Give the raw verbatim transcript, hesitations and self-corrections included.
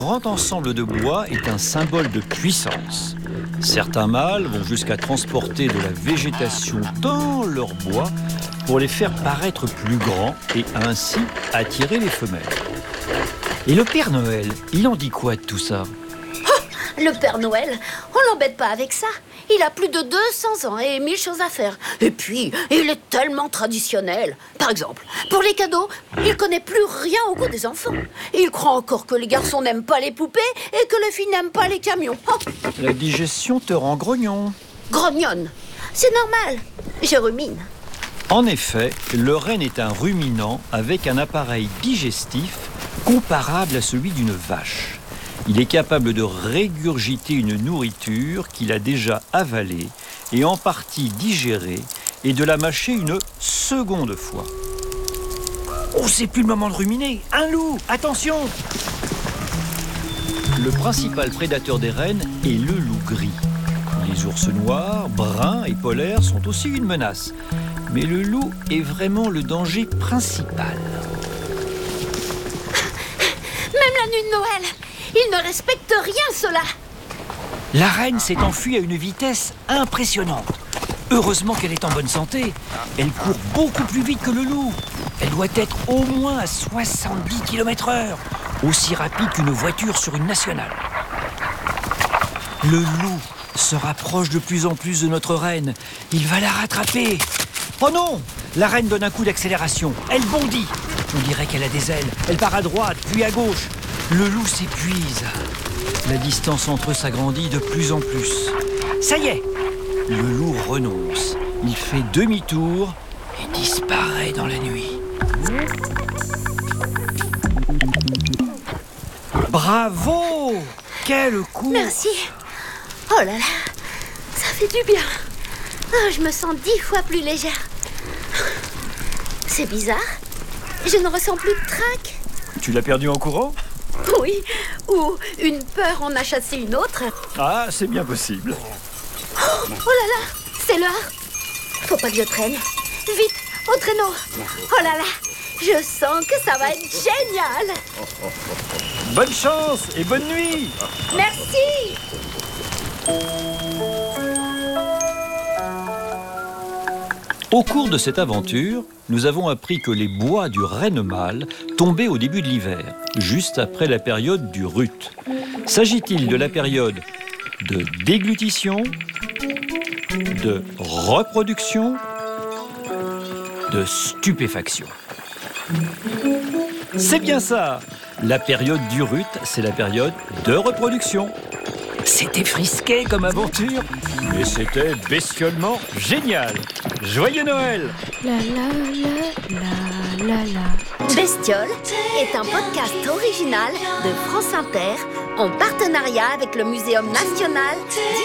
Le grand ensemble de bois est un symbole de puissance. Certains mâles vont jusqu'à transporter de la végétation dans leur bois pour les faire paraître plus grands et ainsi attirer les femelles. Et le Père Noël, il en dit quoi de tout ça ? Le Père Noël, on l'embête pas avec ça. Il a plus de deux cents ans et mille choses à faire. Et puis, il est tellement traditionnel. Par exemple, pour les cadeaux, il connaît plus rien au goût des enfants. Il croit encore que les garçons n'aiment pas les poupées et que les filles n'aiment pas les camions. Oh. La digestion te rend grognon. Grognonne, c'est normal. Je rumine. En effet, le renne est un ruminant avec un appareil digestif comparable à celui d'une vache. Il est capable de régurgiter une nourriture qu'il a déjà avalée et en partie digérée et de la mâcher une seconde fois. Oh, c'est plus le moment de ruminer. Un loup, attention! Le principal prédateur des rennes est le loup gris. Les ours noirs, bruns et polaires sont aussi une menace. Mais le loup est vraiment le danger principal. Même la nuit de Noël, il ne respecte rien, cela. La reine s'est enfuie à une vitesse impressionnante. Heureusement qu'elle est en bonne santé. Elle court beaucoup plus vite que le loup. Elle doit être au moins à soixante-dix kilomètres heure, aussi rapide qu'une voiture sur une nationale. Le loup se rapproche de plus en plus de notre reine. Il va la rattraper. Oh non! La reine donne un coup d'accélération. Elle bondit. On dirait qu'elle a des ailes. Elle part à droite, puis à gauche. Le loup s'épuise. La distance entre eux s'agrandit de plus en plus. Ça y est! Le loup renonce. Il fait demi-tour et disparaît dans la nuit. Bravo! Quel coup! Merci. Oh là là, ça fait du bien. Oh, je me sens dix fois plus légère. C'est bizarre. Je ne ressens plus de trac. Tu l'as perdu en courant? Oui, ou une peur en a chassé une autre. Ah, c'est bien possible. Oh, oh là là, c'est l'heure. Faut pas que je traîne. Vite, au traîneau. Oh là là, je sens que ça va être génial. Bonne chance et bonne nuit. Merci. Au cours de cette aventure, nous avons appris que les bois du renne mâle tombaient au début de l'hiver, juste après la période du rut. S'agit-il de la période de déglutition, de reproduction, de stupéfaction? C'est bien ça! La période du rut, c'est la période de reproduction. C'était frisqué comme aventure, mais c'était bestiolement génial. Joyeux Noël! La la la la la la. Bestiole est un podcast original de France Inter en partenariat avec le Muséum national